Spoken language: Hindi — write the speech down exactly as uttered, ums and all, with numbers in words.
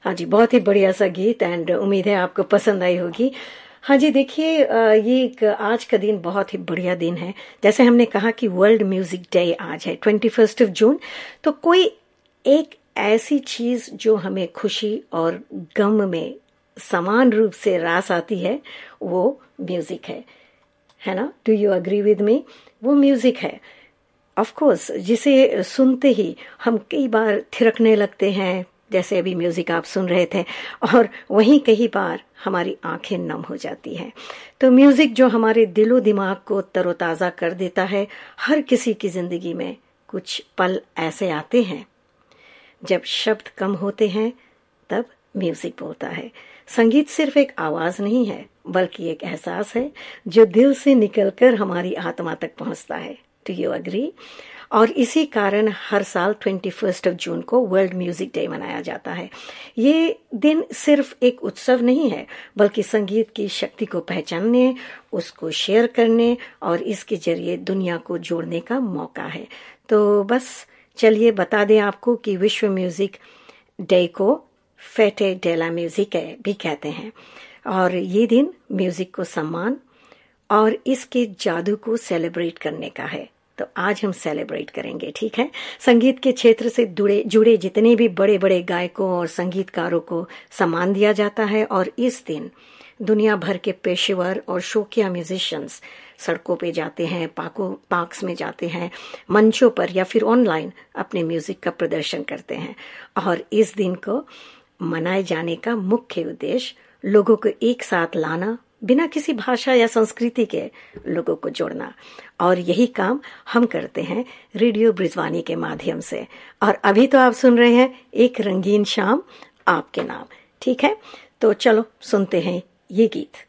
हाँ जी, बहुत ही बढ़िया सा गीत एंड उम्मीद है आपको पसंद आई होगी। हाँ जी, देखिए अ, ये एक आज का दिन बहुत ही बढ़िया दिन है। जैसे हमने कहा कि वर्ल्ड म्यूजिक डे आज है ट्वेंटी फर्स्ट ऑफ जून। तो कोई एक ऐसी चीज जो हमें खुशी और गम में समान रूप से रास आती है, वो म्यूजिक है है ना? Do you agree with me? वो म्यूजिक है ऑफ कोर्स, जिसे सुनते ही हम कई बार थिरकने लगते हैं, जैसे अभी म्यूजिक आप सुन रहे थे, और वहीं कई बार हमारी आंखें नम हो जाती हैं। तो म्यूजिक जो हमारे दिलो दिमाग को तरोताजा कर देता है। हर किसी की जिंदगी में कुछ पल ऐसे आते हैं जब शब्द कम होते हैं, तब म्यूजिक बोलता है। संगीत सिर्फ एक आवाज नहीं है, बल्कि एक एहसास है जो दिल से निकलकर हमारी आत्मा तक पहुंचता है। Do you agree? और इसी कारण हर साल ट्वेंटी फर्स्ट ऑफ जून को वर्ल्ड म्यूजिक डे मनाया जाता है। ये दिन सिर्फ एक उत्सव नहीं है, बल्कि संगीत की शक्ति को पहचानने, उसको शेयर करने और इसके जरिए दुनिया को जोड़ने का मौका है। तो बस चलिए बता दें आपको कि विश्व म्यूजिक डे को फेटे डेला म्यूजिक भी कहते हैं, और ये दिन म्यूजिक को सम्मान और इसके जादू को सेलिब्रेट करने का है। तो आज हम सेलिब्रेट करेंगे, ठीक है? संगीत के क्षेत्र से जुड़े जुड़े जितने भी बड़े बड़े गायकों और संगीतकारों को सम्मान दिया जाता है, और इस दिन दुनिया भर के पेशेवर और शौकिया म्यूजिशियंस सड़कों पे जाते हैं, पार्कों पार्क्स में जाते हैं, मंचों पर या फिर ऑनलाइन अपने म्यूजिक का प्रदर्शन करते हैं। और इस दिन को मनाए जाने का मुख्य उद्देश्य लोगों को एक साथ लाना, बिना किसी भाषा या संस्कृति के लोगों को जोड़ना। और यही काम हम करते हैं रेडियो ब्रिजवानी के माध्यम से। और अभी तो आप सुन रहे हैं एक रंगीन शाम आपके नाम, ठीक है? तो चलो सुनते हैं ये गीत।